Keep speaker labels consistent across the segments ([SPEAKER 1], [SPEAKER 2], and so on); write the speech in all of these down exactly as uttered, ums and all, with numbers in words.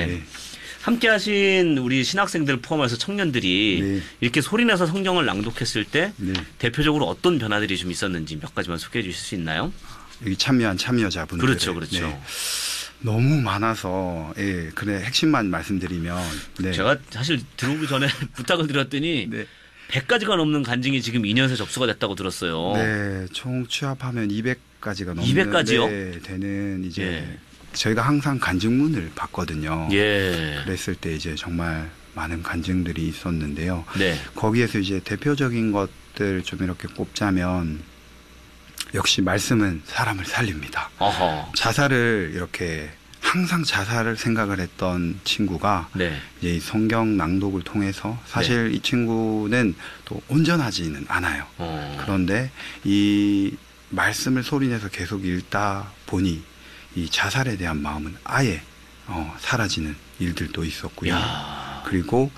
[SPEAKER 1] 네. 함께 하신 우리 신학생들 포함해서 청년들이 네. 이렇게 소리내서 성경을 낭독했을 때 네. 대표적으로 어떤 변화들이 좀 있었는지 몇 가지만 소개해 주실 수 있나요?
[SPEAKER 2] 여기 참여한 참여자분들.
[SPEAKER 1] 그렇죠. 그렇죠. 네.
[SPEAKER 2] 너무 많아서 예, 그래 핵심만 말씀드리면 네.
[SPEAKER 1] 제가 사실 들어오기 전에 부탁을 드렸더니 네. 백 가지가 넘는 간증이 지금 이 년 새 접수가 됐다고 들었어요.
[SPEAKER 2] 네. 총 취합하면 이백 가지가 넘는
[SPEAKER 1] 이백 가지요?
[SPEAKER 2] 네, 되는 이제
[SPEAKER 1] 예.
[SPEAKER 2] 저희가 항상 간증문을 받거든요.
[SPEAKER 1] 예.
[SPEAKER 2] 그랬을 때 이제 정말 많은 간증들이 있었는데요.
[SPEAKER 1] 네.
[SPEAKER 2] 거기에서 이제 대표적인 것들 좀 이렇게 꼽자면 역시 말씀은 사람을 살립니다.
[SPEAKER 1] 어허.
[SPEAKER 2] 자살을 이렇게 항상 자살을 생각을 했던 친구가
[SPEAKER 1] 네.
[SPEAKER 2] 이제 이 성경 낭독을 통해서 사실 네. 이 친구는 또 온전하지는 않아요. 어. 그런데 이 말씀을 소리내서 계속 읽다 보니 이 자살에 대한 마음은 아예 어, 사라지는 일들도 있었고요.
[SPEAKER 1] 야.
[SPEAKER 2] 그리고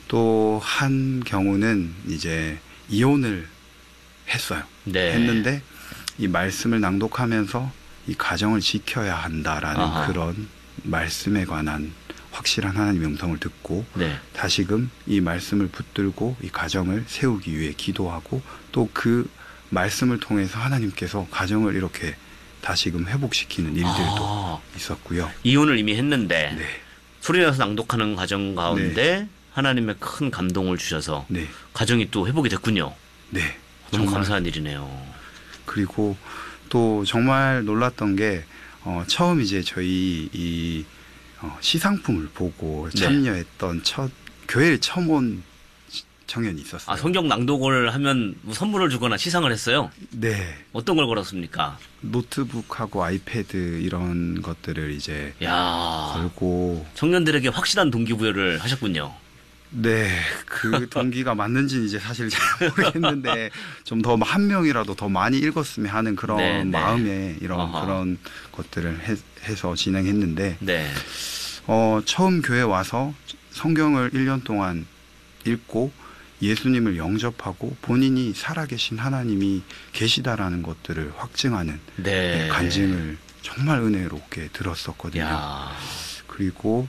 [SPEAKER 2] 또 한 경우는 이제 이혼을 했어요.
[SPEAKER 1] 네.
[SPEAKER 2] 했는데 이 말씀을 낭독하면서 이 가정을 지켜야 한다라는 아하. 그런 말씀에 관한 확실한 하나님의 음성을 듣고
[SPEAKER 1] 네.
[SPEAKER 2] 다시금 이 말씀을 붙들고 이 가정을 세우기 위해 기도하고 또 그 말씀을 통해서 하나님께서 가정을 이렇게 다시금 회복시키는 일들도 아. 있었고요.
[SPEAKER 1] 이혼을 이미 했는데
[SPEAKER 2] 네.
[SPEAKER 1] 소리내서 낭독하는 과정 가운데 네. 하나님의 큰 감동을 주셔서 네. 가정이 또 회복이 됐군요.
[SPEAKER 2] 네.
[SPEAKER 1] 너무 정말 감사한 일이네요.
[SPEAKER 2] 그리고 또 정말 놀랐던 게 어, 처음 이제 저희 이 어, 시상품을 보고 참여했던 네. 첫 교회를 처음 온 청년이 있었어요.
[SPEAKER 1] 아, 성경 낭독을 하면 뭐 선물을 주거나 시상을 했어요?
[SPEAKER 2] 네.
[SPEAKER 1] 어떤 걸 걸었습니까?
[SPEAKER 2] 노트북하고 아이패드 이런 것들을 이제
[SPEAKER 1] 야.
[SPEAKER 2] 걸고
[SPEAKER 1] 청년들에게 확실한 동기부여를 하셨군요.
[SPEAKER 2] 네, 그 동기가 맞는지는 이제 사실 잘 모르겠는데 좀 더 한 명이라도 더 많이 읽었으면 하는 그런 네, 마음에 네. 이런 어허. 그런 것들을 해, 해서 진행했는데
[SPEAKER 1] 네.
[SPEAKER 2] 어, 처음 교회 와서 성경을 일 년 동안 읽고 예수님을 영접하고 본인이 살아계신 하나님이 계시다라는 것들을 확증하는
[SPEAKER 1] 네.
[SPEAKER 2] 간증을 정말 은혜롭게 들었었거든요.
[SPEAKER 1] 야.
[SPEAKER 2] 그리고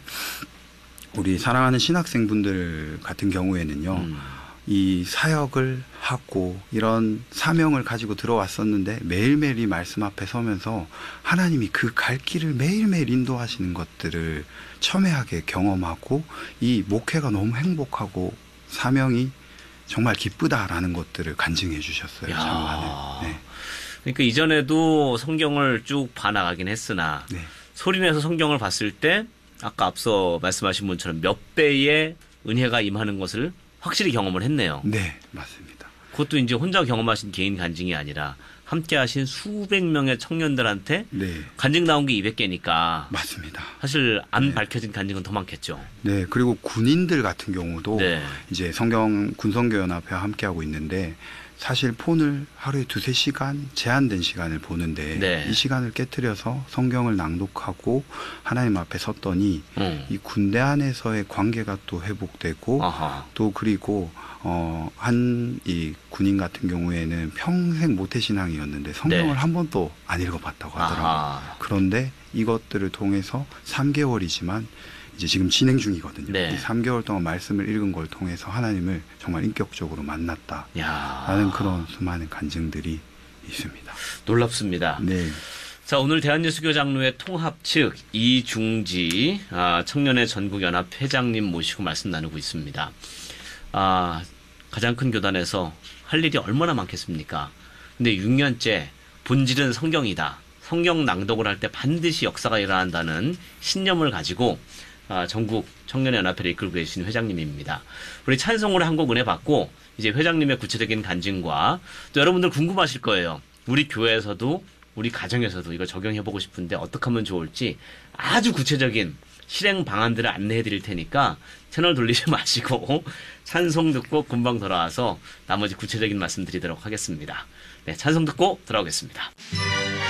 [SPEAKER 2] 우리 사랑하는 신학생분들 같은 경우에는요. 음. 이 사역을 하고 이런 사명을 가지고 들어왔었는데 매일매일 이 말씀 앞에 서면서 하나님이 그 갈 길을 매일매일 인도하시는 것들을 첨예하게 경험하고 이 목회가 너무 행복하고 사명이 정말 기쁘다라는 것들을 간증해 주셨어요. 정말. 네.
[SPEAKER 1] 그러니까 이전에도 성경을 쭉 봐나가긴 했으나 네. 소리내서 성경을 봤을 때 아까 앞서 말씀하신 분처럼 몇 배의 은혜가 임하는 것을 확실히 경험을 했네요.
[SPEAKER 2] 네, 맞습니다.
[SPEAKER 1] 그것도 이제 혼자 경험하신 개인 간증이 아니라 함께 하신 수백 명의 청년들한테 네. 간증 나온 게 이백 개니까.
[SPEAKER 2] 맞습니다.
[SPEAKER 1] 사실 안
[SPEAKER 2] 네.
[SPEAKER 1] 밝혀진 간증은 더 많겠죠.
[SPEAKER 2] 네, 그리고 군인들 같은 경우도
[SPEAKER 1] 네.
[SPEAKER 2] 이제 성경 군성교연합회와 함께 하고 있는데 사실 폰을 하루에 두세 시간 제한된 시간을 보는데 네. 이 시간을 깨트려서 성경을 낭독하고 하나님 앞에 섰더니 음. 이 군대 안에서의 관계가 또 회복되고 아하. 또 그리고 어, 한 이 군인 같은 경우에는 평생 모태신앙이었는데 성경을 네. 한 번도 안 읽어봤다고 하더라고요. 아하. 그런데 이것들을 통해서 삼 개월이지만 이제 지금 진행 중이거든요.
[SPEAKER 1] 네.
[SPEAKER 2] 이 삼 개월 동안 말씀을 읽은 걸 통해서 하나님을 정말 인격적으로 만났다라는 그런 수많은 간증들이 있습니다.
[SPEAKER 1] 놀랍습니다.
[SPEAKER 2] 네.
[SPEAKER 1] 자, 오늘 대한예수교 장로회 통합 측 이중지 아, 청년의 전국연합 회장님 모시고 말씀 나누고 있습니다. 아, 가장 큰 교단에서 할 일이 얼마나 많겠습니까? 근데 육 년째 본질은 성경이다. 성경 낭독을 할 때 반드시 역사가 일어난다는 신념을 가지고 아, 전국 청년연합회를 이끌고 계신 회장님입니다. 우리 찬송으로 한 곡 은혜 받고 이제 회장님의 구체적인 간증과 또 여러분들 궁금하실 거예요. 우리 교회에서도 우리 가정에서도 이거 적용해보고 싶은데 어떻게 하면 좋을지 아주 구체적인 실행 방안들을 안내해 드릴 테니까 채널 돌리지 마시고 찬송 듣고 금방 돌아와서 나머지 구체적인 말씀 드리도록 하겠습니다. 네, 찬송 듣고 돌아오겠습니다.